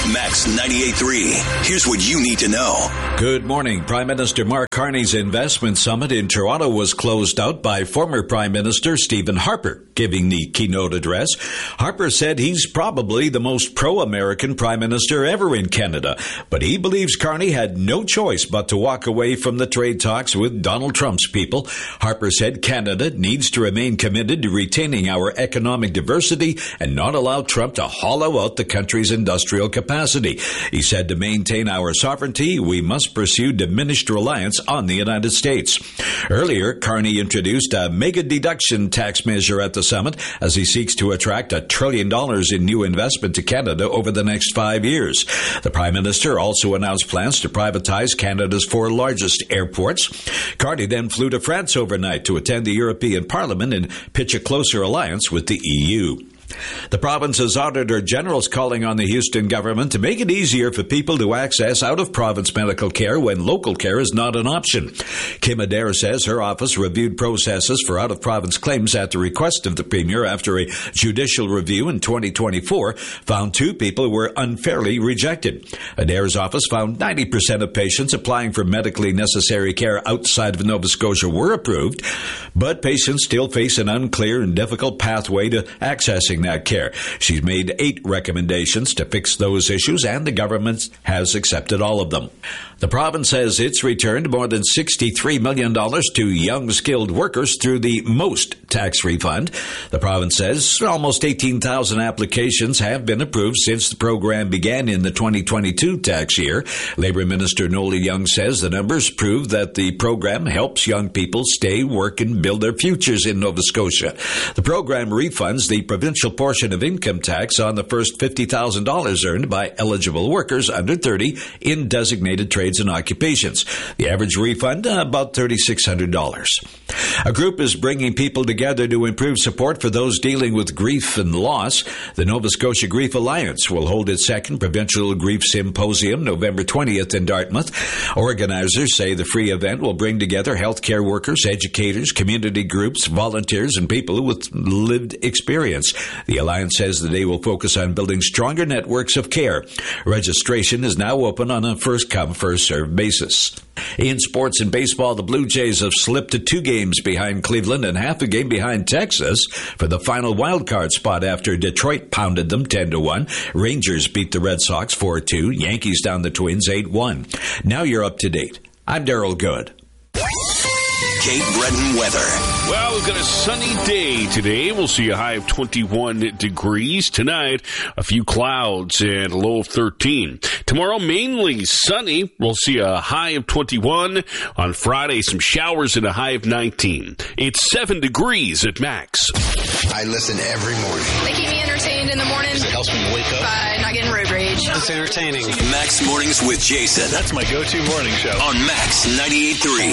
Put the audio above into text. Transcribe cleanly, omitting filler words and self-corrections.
Max 98.3. Here's what you need to know. Good morning. Prime Minister Mark Carney's investment summit in Toronto was closed out by former Prime Minister Stephen Harper. Giving the keynote address, Harper said he's probably the most pro-American Prime Minister ever in Canada, but he believes Carney had no choice but to walk away from the trade talks with Donald Trump's people. Harper said Canada needs to remain committed to retaining our economic diversity and not allow Trump to hollow out the country's industrial capacity. He said to maintain our sovereignty, we must pursue diminished reliance on the United States. Earlier, Carney introduced a mega deduction tax measure at the summit as he seeks to attract $1 trillion in new investment to Canada over the next 5 years. The Prime Minister also announced plans to privatize Canada's 4 largest airports. Carney then flew to France overnight to attend the European Parliament and pitch a closer alliance with the EU. The province's Auditor General is calling on the Houston government to make it easier for people to access out-of-province medical care when local care is not an option. Kim Adair says her office reviewed processes for out-of-province claims at the request of the Premier after a judicial review in 2024 found 2 people were unfairly rejected. Adair's office found 90% of patients applying for medically necessary care outside of Nova Scotia were approved, but patients still face an unclear and difficult pathway to accessing that care. She's made 8 recommendations to fix those issues, and the government has accepted all of them. The province says it's returned more than $63 million to young skilled workers through the MOST tax refund. The province says almost 18,000 applications have been approved since the program began in the 2022 tax year. Labour Minister Nola Young says the numbers prove that the program helps young people stay, work, and build their futures in Nova Scotia. The program refunds the provincial portion of income tax on the first $50,000 earned by eligible workers under 30 in designated trades and occupations. The average refund, about $3,600. A group is bringing people together to improve support for those dealing with grief and loss. The Nova Scotia Grief Alliance will hold its second Provincial Grief Symposium November 20th in Dartmouth. Organizers say the free event will bring together healthcare workers, educators, community groups, volunteers, and people with lived experience. The Alliance says the day will focus on building stronger networks of care. Registration is now open on a first-come, first-served basis. In sports and baseball, the Blue Jays have slipped to 2 games behind Cleveland and half a game behind Texas for the final wildcard spot after Detroit pounded them 10-1. Rangers beat the Red Sox 4-2. Yankees down the Twins 8-1. Now you're up to date. I'm Daryl Good. Cape Breton weather. Well, we've got a sunny day today. We'll see a high of 21 degrees. Tonight, a few clouds and a low of 13. Tomorrow, mainly sunny. We'll see a high of 21. On Friday, some showers and a high of 19. It's 7 degrees at max. I listen every morning. They keep me entertained in the morning. It helps me wake up. By not getting road rage. It's entertaining. Max Mornings with Jason. That's my go-to morning show. On Max 98.3.